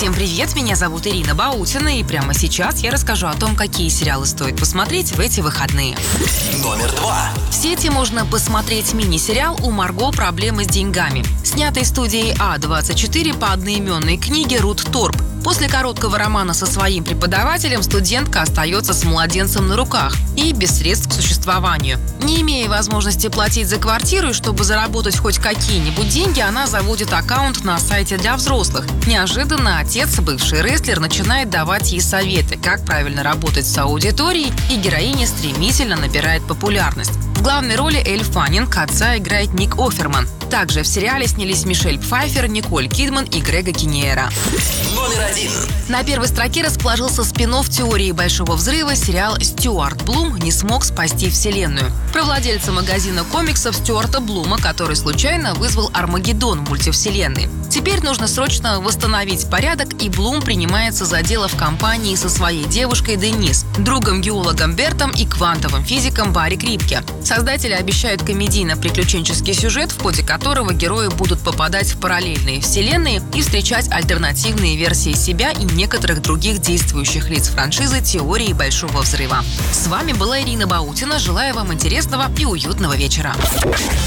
Всем привет, меня зовут Ирина Баутина, и прямо сейчас я расскажу о том, какие сериалы стоит посмотреть в эти выходные. Номер 2. В сети можно посмотреть мини-сериал «У Марго проблемы с деньгами», снятый студией А24 по одноименной книге Рут Торп. После короткого романа со своим преподавателем студентка остается с младенцем на руках и без средств к существованию. Не имея возможности платить за квартиру, и чтобы заработать хоть какие-нибудь деньги, она заводит аккаунт на сайте для взрослых. Неожиданно отец, бывший рестлер, начинает давать ей советы, как правильно работать с аудиторией, и героиня стремительно набирает популярность. В главной роли Эль Фаннинг, отца играет Ник Офферман. Также в сериале снялись Мишель Пфайффер, Николь Кидман и Грега Кинеара. Номер 1. На первой строке расположился спин-офф теории Большого взрыва сериал «Стюарт Блум не смог спасти вселенную». Про владельца магазина комиксов Стюарта Блума, который случайно вызвал Армагеддон в мультивселенной. Теперь нужно срочно восстановить порядок, и Блум принимается за дело в компании со своей девушкой Денис, другом-геологом Бертом и квантовым физиком Барри Крипке. Создатели обещают комедийно-приключенческий сюжет, в ходе которого герои будут попадать в параллельные вселенные и встречать альтернативные версии себя и некоторых других действующих лиц франшизы «Теории Большого взрыва». С вами была Ирина Баутина. Желаю вам интересного и уютного вечера.